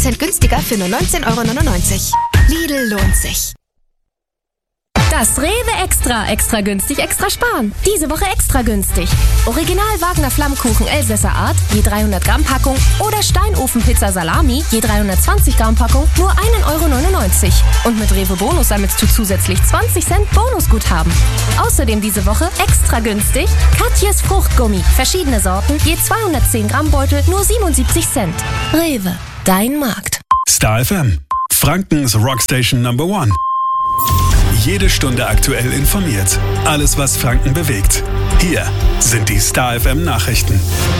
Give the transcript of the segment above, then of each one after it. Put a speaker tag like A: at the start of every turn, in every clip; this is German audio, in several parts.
A: 20% günstiger für nur 19,99 €. Lidl lohnt sich.
B: Das Rewe Extra günstig, extra sparen. Diese Woche extra günstig. Original Wagner Flammkuchen Elsässer Art, je 300 Gramm Packung oder Steinofenpizza Salami, je 320 Gramm Packung, nur 1,99 €. Und mit Rewe Bonus sammelst du zusätzlich 20 Cent Bonusguthaben. Außerdem diese Woche extra günstig Katjes Fruchtgummi, verschiedene Sorten, je 210 Gramm Beutel, nur 77 Cent. Rewe, dein Markt.
C: Star FM, Frankens Rockstation Number 1. Jede Stunde aktuell informiert. Alles, was Franken bewegt. Hier sind die Star FM Nachrichten.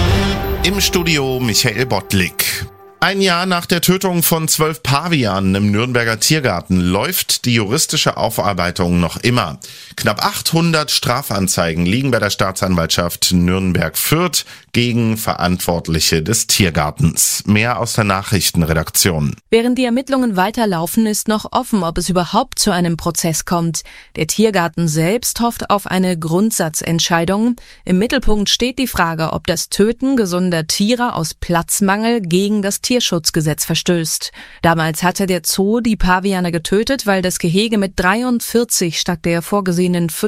D: Im Studio Michael Bottlik. Ein Jahr nach der Tötung von 12 Pavianen im Nürnberger Tiergarten läuft die juristische Aufarbeitung noch immer. Knapp 800 Strafanzeigen liegen bei der Staatsanwaltschaft Nürnberg-Fürth gegen Verantwortliche des Tiergartens. Mehr aus der Nachrichtenredaktion.
E: Während die Ermittlungen weiterlaufen, ist noch offen, ob es überhaupt zu einem Prozess kommt. Der Tiergarten selbst hofft auf eine Grundsatzentscheidung. Im Mittelpunkt steht die Frage, ob das Töten gesunder Tiere aus Platzmangel gegen das Tierschutzgesetz verstößt. Damals hatte der Zoo die Paviane getötet, weil das Gehege mit 43 statt der vorgesehenen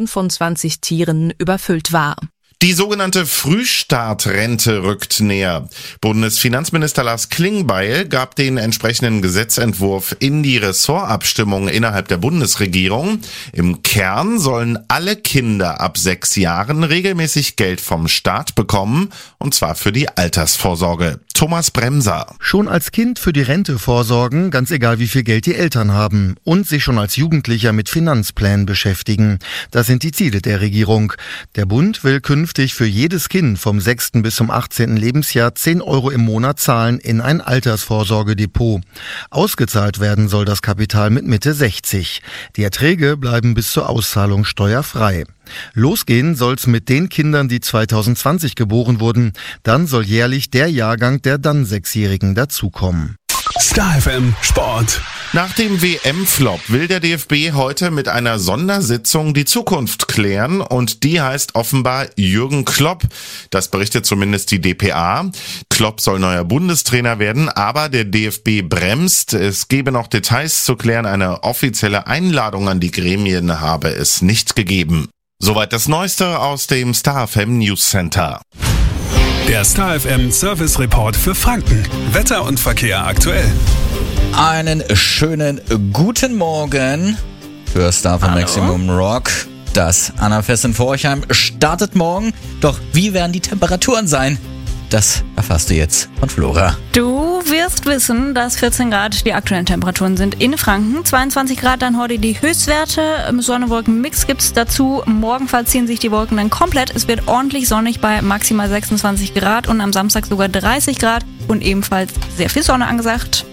E: 25 Tieren überfüllt war.
D: Die sogenannte Frühstartrente rückt näher. Bundesfinanzminister Lars Klingbeil gab den entsprechenden Gesetzentwurf in die Ressortabstimmung innerhalb der Bundesregierung. Im Kern sollen alle Kinder ab 6 Jahren regelmäßig Geld vom Staat bekommen, und zwar für die Altersvorsorge. Thomas Bremser.
F: Schon als Kind für die Rente vorsorgen, ganz egal wie viel Geld die Eltern haben. Und sich schon als Jugendlicher mit Finanzplänen beschäftigen. Das sind die Ziele der Regierung. Der Bund will künftig für jedes Kind vom 6. bis zum 18. Lebensjahr 10 € im Monat zahlen in ein Altersvorsorgedepot. Ausgezahlt werden soll das Kapital mit Mitte 60. Die Erträge bleiben bis zur Auszahlung steuerfrei. Losgehen soll's mit den Kindern, die 2020 geboren wurden. Dann soll jährlich der Jahrgang der dann 6-Jährigen dazukommen.
C: Star FM Sport.
D: Nach dem WM-Flop will der DFB heute mit einer Sondersitzung die Zukunft klären, und die heißt offenbar Jürgen Klopp. Das berichtet zumindest die dpa. Klopp soll neuer Bundestrainer werden, aber der DFB bremst. Es gebe noch Details zu klären. Eine offizielle Einladung an die Gremien habe es nicht gegeben. Soweit das Neueste aus dem Star FM News Center.
C: Der Star FM Service Report für Franken. Wetter und Verkehr aktuell.
G: Einen schönen guten Morgen für Star FM Maximum Rock. Das Annafest in Forchheim startet morgen. Doch wie werden die Temperaturen sein? Das erfährst du jetzt von Flora.
H: Du wirst wissen, dass 14 Grad die aktuellen Temperaturen sind in Franken. 22 Grad dann heute die Höchstwerte. Sonne-Wolken-Mix gibt's dazu. Morgen verziehen sich die Wolken dann komplett. Es wird ordentlich sonnig bei maximal 26 Grad und am Samstag sogar 30 Grad und ebenfalls sehr viel Sonne angesagt.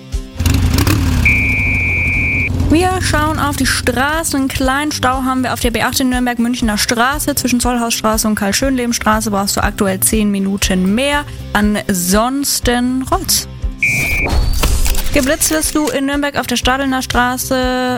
H: Wir schauen auf die Straßen. Einen kleinen Stau haben wir auf der B8 in Nürnberg-Münchner Straße. Zwischen Zollhausstraße und Karl-Schönleben-Straße brauchst du aktuell 10 Minuten mehr. Ansonsten rollt's. Geblitzt wirst du in Nürnberg auf der Stadelner Straße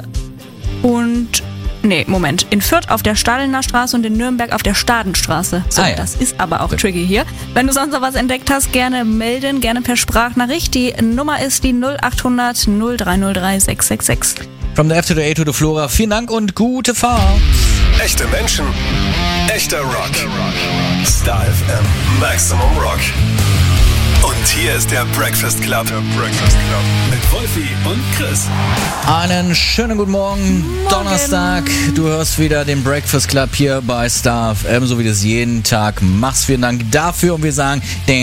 H: in Fürth auf der Stadelner Straße und in Nürnberg auf der Stadenstraße. So, Das ist aber auch tricky hier. Wenn du sonst noch was entdeckt hast, gerne melden, gerne per Sprachnachricht. Die Nummer ist die 0800 0303 666.
G: From the F to the A to the Flora. Vielen Dank und gute Fahrt.
C: Echte Menschen, echter Rock. Star FM Maximum Rock. Und hier ist der Breakfast Club. Mit Wolfi und Chris.
G: Einen schönen guten Morgen. Donnerstag. Du hörst wieder den Breakfast Club hier bei Star FM, so wie du es jeden Tag machst. Vielen Dank dafür und wir sagen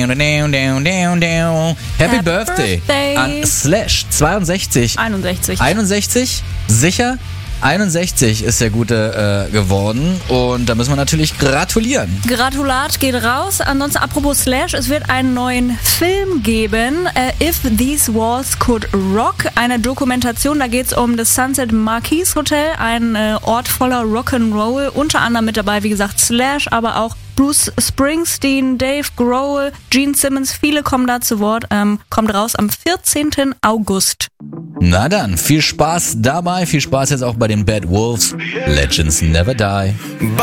G: Happy Birthday an Slash 62. 61? Sicher? 61 ist der Gute geworden und da müssen wir natürlich gratulieren.
H: Gratulat geht raus. Ansonsten apropos Slash, es wird einen neuen Film geben, If These Walls Could Rock, eine Dokumentation, da geht es um das Sunset Marquis Hotel, ein Ort voller Rock'n'Roll, unter anderem mit dabei, wie gesagt, Slash, aber auch Bruce Springsteen, Dave Grohl, Gene Simmons, viele kommen da zu Wort, kommt raus am 14. August.
G: Na dann, viel Spaß dabei, viel Spaß jetzt auch bei den Bad Wolves. Legends Never Die.